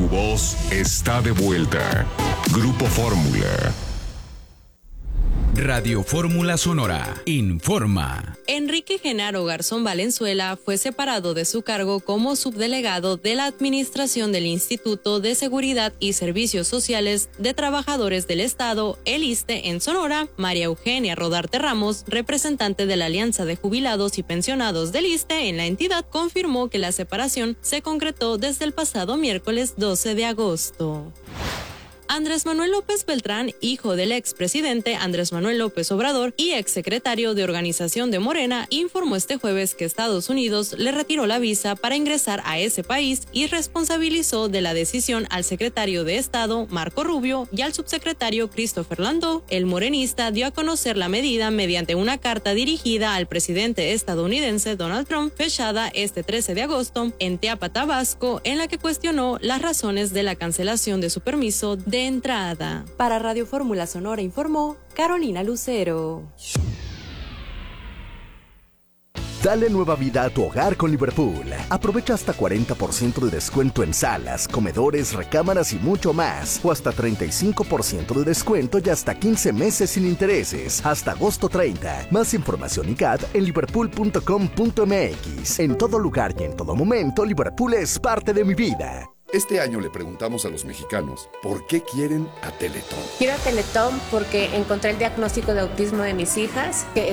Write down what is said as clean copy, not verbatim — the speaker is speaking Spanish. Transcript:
Tu voz está de vuelta. Grupo Fórmula. Radio Fórmula Sonora informa. Enrique Genaro Garzón Valenzuela fue separado de su cargo como subdelegado de la Administración del Instituto de Seguridad y Servicios Sociales de Trabajadores del Estado, el ISSSTE, en Sonora. María Eugenia Rodarte Ramos, representante de la Alianza de Jubilados y Pensionados del ISSSTE en la entidad, confirmó que la separación se concretó desde el pasado miércoles 12 de agosto. Andrés Manuel López Beltrán, hijo del expresidente Andrés Manuel López Obrador y exsecretario de Organización de Morena, informó este jueves que Estados Unidos le retiró la visa para ingresar a ese país y responsabilizó de la decisión al secretario de Estado, Marco Rubio, y al subsecretario Christopher Landau. El morenista dio a conocer la medida mediante una carta dirigida al presidente estadounidense Donald Trump, fechada este 13 de agosto en Teapa, Tabasco, en la que cuestionó las razones de la cancelación de su permiso de entrada. Para Radio Fórmula Sonora informó Carolina Lucero. Dale nueva vida a tu hogar con Liverpool. Aprovecha hasta 40% de descuento en salas, comedores, recámaras y mucho más. O hasta 35% de descuento y hasta 15 meses sin intereses. Hasta agosto 30. Más información y CAT en liverpool.com.mx. En todo lugar y en todo momento, Liverpool es parte de mi vida. Este año le preguntamos a los mexicanos por qué quieren a Teletón. Quiero a Teletón porque encontré el diagnóstico de autismo de mis hijas, que